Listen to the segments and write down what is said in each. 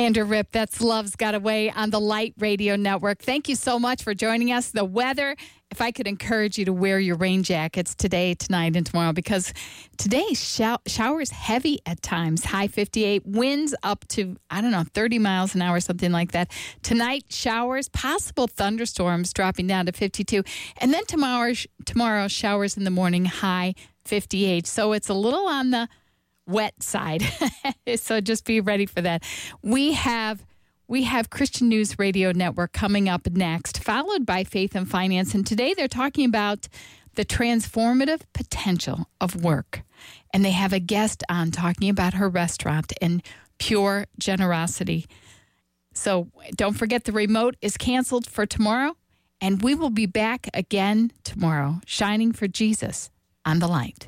Andrew Ripp, that's Love's Got Away on the Light Radio Network. Thank you so much for joining us. The weather, if I could encourage you to wear your rain jackets today, tonight, and tomorrow, because today showers heavy at times, high 58, winds up to, 30 miles an hour, something like that. Tonight, showers, possible thunderstorms dropping down to 52. And then tomorrow showers in the morning, high 58. So it's a little on the wet side. So just be ready for that. We have Christian News Radio Network coming up next, followed by Faith and Finance. And today they're talking about the transformative potential of work. And they have a guest on talking about her restaurant and pure generosity. So don't forget the remote is canceled for tomorrow. And we will be back again tomorrow, shining for Jesus on the light.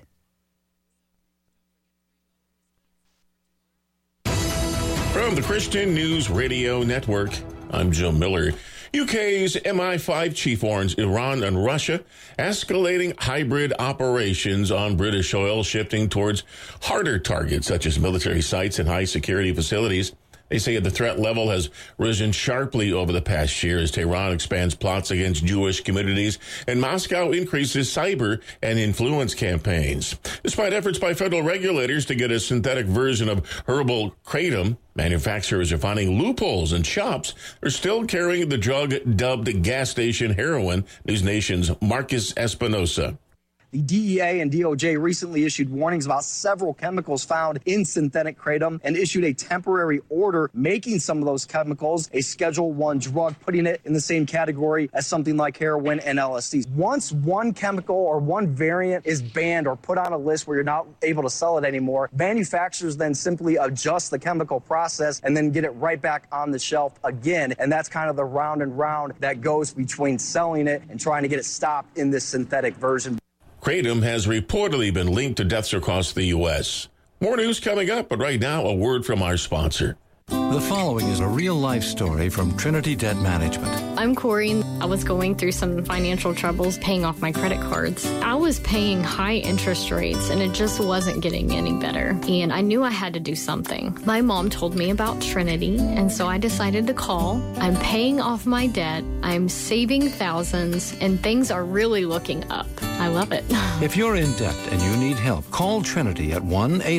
From the Christian News Radio Network, I'm Joe Miller. UK's MI5 chief warns Iran and Russia escalating hybrid operations on British soil, shifting towards harder targets such as military sites and high security facilities. They say the threat level has risen sharply over the past year as Tehran expands plots against Jewish communities and Moscow increases cyber and influence campaigns. Despite efforts by federal regulators to get a synthetic version of herbal kratom, manufacturers are finding loopholes, and shops are still carrying the drug dubbed gas station heroin. News Nation's Marcus Espinosa. The DEA and DOJ recently issued warnings about several chemicals found in synthetic kratom and issued a temporary order making some of those chemicals a Schedule I drug, putting it in the same category as something like heroin and LSD. Once one chemical or one variant is banned or put on a list where you're not able to sell it anymore, manufacturers then simply adjust the chemical process and then get it right back on the shelf again. And that's kind of the round and round that goes between selling it and trying to get it stopped in this synthetic version. Kratom has reportedly been linked to deaths across the U.S. More news coming up, but right now, a word from our sponsor. The following is a real-life story from Trinity Debt Management. I'm Corey. I was going through some financial troubles paying off my credit cards. I was paying high interest rates, and it just wasn't getting any better. And I knew I had to do something. My mom told me about Trinity, and so I decided to call. I'm paying off my debt. I'm saving thousands, and things are really looking up. I love it. If you're in debt and you need help, call Trinity at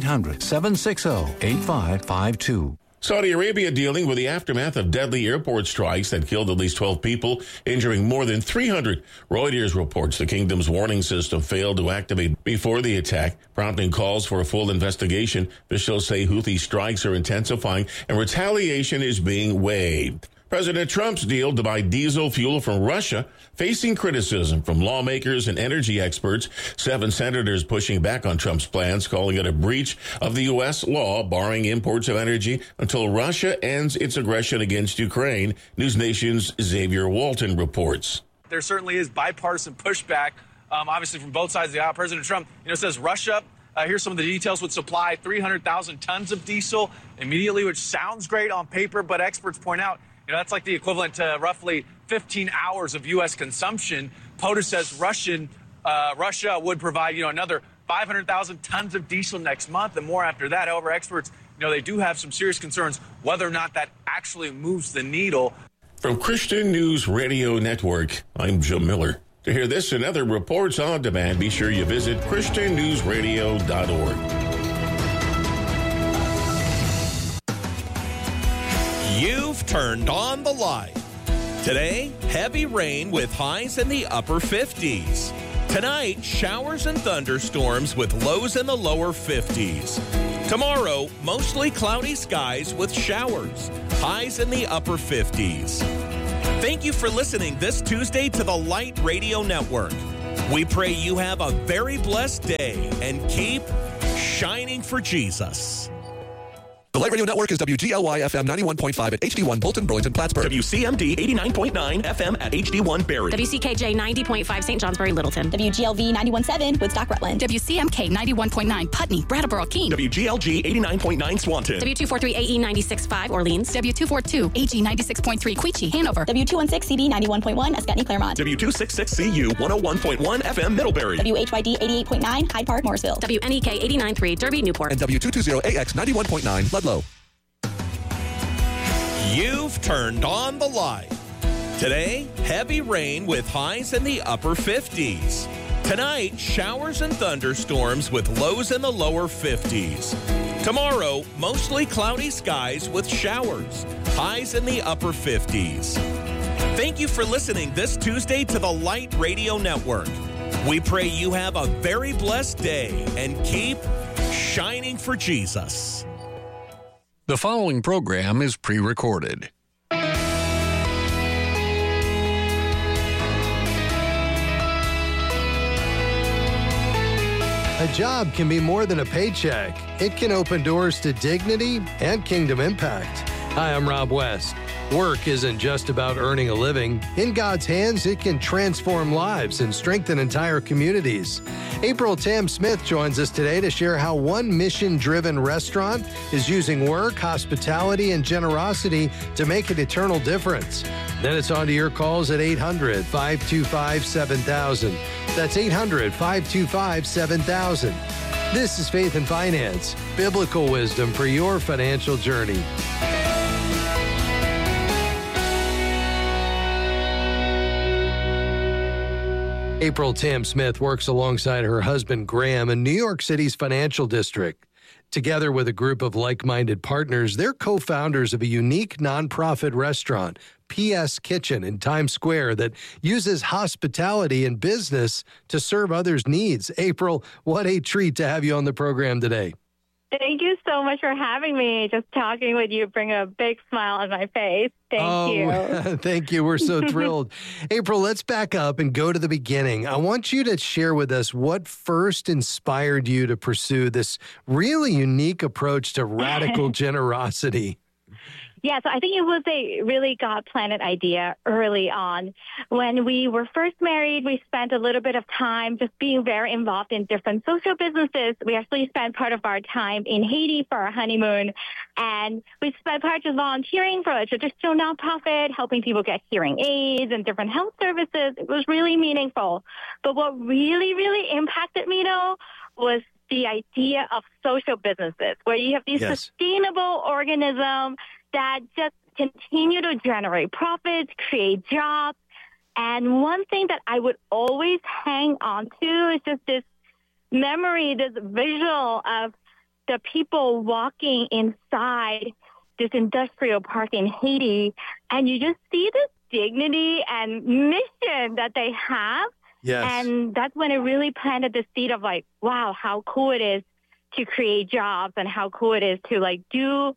1-800-760-8552. Saudi Arabia dealing with the aftermath of deadly airport strikes that killed at least 12 people, injuring more than 300. Reuters reports the kingdom's warning system failed to activate before the attack, prompting calls for a full investigation. Officials say Houthi strikes are intensifying and retaliation is being waived. President Trump's deal to buy diesel fuel from Russia facing criticism from lawmakers and energy experts. 7 senators pushing back on Trump's plans, calling it a breach of the U.S. law barring imports of energy until Russia ends its aggression against Ukraine. News Nation's Xavier Walton reports. There certainly is bipartisan pushback, obviously from both sides of the aisle. President Trump, says Russia, here's some of the details, would supply 300,000 tons of diesel immediately, which sounds great on paper, but experts point out, that's like the equivalent to roughly 15 hours of U.S. consumption. POTUS says Russia would provide, another 500,000 tons of diesel next month and more after that. However, experts, they do have some serious concerns whether or not that actually moves the needle. From Christian News Radio Network, I'm Joe Miller. To hear this and other reports on demand, be sure you visit ChristianNewsRadio.org. You've turned on the light. Today, heavy rain with highs in the upper 50s. Tonight, showers and thunderstorms with lows in the lower 50s. Tomorrow, mostly cloudy skies with showers. Highs in the upper 50s. Thank you for listening this Tuesday to the Light Radio Network. We pray you have a very blessed day and keep shining for Jesus. The Light Radio Network is WGLY FM 91.5 at HD1 Bolton, Burlington, Plattsburgh. WCMD 89.9 FM at HD1 Barrie. WCKJ 90.5 St. Johnsbury, Littleton. WGLV 91.7 Woodstock, Rutland. WCMK 91.9 Putney, Brattleboro, Keene. WGLG 89.9 Swanton. W243 AE 96.5 Orleans. W242 AG 96.3 Queechee, Hanover. W216 CB 91.1 Ascutney, Claremont. W266 CU 101.1 FM Middlebury. WHYD 88.9 Hyde Park, Morrisville. WNEK 89.3 Derby, Newport. And W220 AX 91.9 Ludlow. You've turned on the light. Today, heavy rain with highs in the upper 50s. Tonight, showers and thunderstorms with lows in the lower 50s. Tomorrow, mostly cloudy skies with showers, highs in the upper 50s. Thank you for listening this Tuesday to the Light Radio Network. We pray you have a very blessed day and keep shining for Jesus. The following program is pre-recorded. A job can be more than a paycheck. It can open doors to dignity and kingdom impact. Hi, I'm Rob West. Work isn't just about earning a living. In God's hands, it can transform lives and strengthen entire communities. April Tam Smith joins us today to share how one mission-driven restaurant is using work, hospitality, and generosity to make an eternal difference. Then it's on to your calls at 800-525-7000. That's 800-525-7000. This is Faith and Finance, biblical wisdom for your financial journey. April Tam Smith works alongside her husband Graham in New York City's financial district. Together with a group of like-minded partners, they're co-founders of a unique nonprofit restaurant, PS Kitchen in Times Square, that uses hospitality and business to serve others' needs. April, what a treat to have you on the program today. Thank you so much for having me. Just talking with you bring a big smile on my face. Thank you. Thank you. We're so thrilled. April, let's back up and go to the beginning. I want you to share with us what first inspired you to pursue this really unique approach to radical generosity. Yeah, so I think it was a really God-planted idea early on. When we were first married, we spent a little bit of time just being very involved in different social businesses. We actually spent part of our time in Haiti for our honeymoon, and we spent part just volunteering for a traditional nonprofit, helping people get hearing aids and different health services. It was really meaningful. But what really, really impacted me, though, was the idea of social businesses, where you have these sustainable organisms that just continue to generate profits, create jobs. And one thing that I would always hang on to is just this memory, this visual of the people walking inside this industrial park in Haiti. And you just see this dignity and mission that they have. Yes. And that's when it really planted the seed of like, wow, how cool it is to create jobs and how cool it is to like do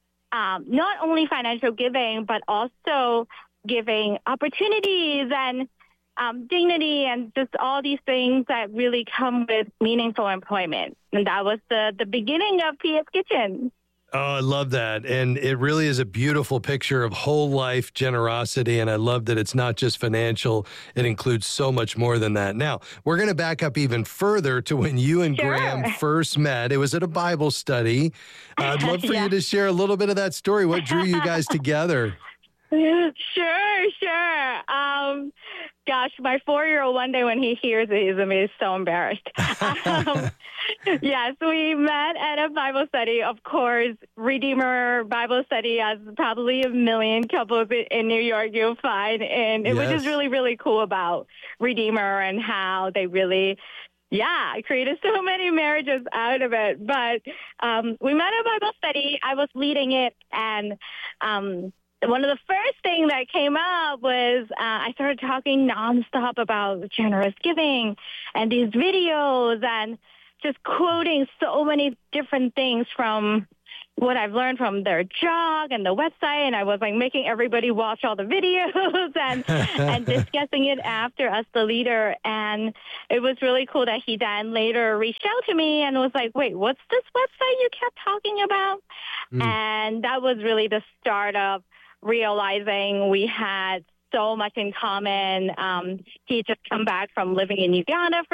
not only financial giving, but also giving opportunities and dignity and just all these things that really come with meaningful employment. And that was the beginning of PS Kitchen. Oh, I love that. And it really is a beautiful picture of whole life generosity. And I love that it's not just financial. It includes so much more than that. Now, we're going to back up even further to when you and Graham first met. It was at a Bible study. I'd love for you to share a little bit of that story. What drew you guys together? Sure. Gosh, my 4-year-old, one day when he hears it, he's going to be so embarrassed. Yes, we met at a Bible study. Of course, Redeemer Bible Study, as probably a million couples in New York you'll find. And it was just really, really cool about Redeemer and how they really created so many marriages out of it. But we met at a Bible study. I was leading it, and one of the first things that came up was I started talking nonstop about generous giving and these videos and just quoting so many different things from what I've learned from their blog and the website. And I was like making everybody watch all the videos and discussing it after us, the leader. And it was really cool that he then later reached out to me and was like, wait, what's this website you kept talking about? And that was really the start of realizing we had so much in common. He had just come back from living in Uganda for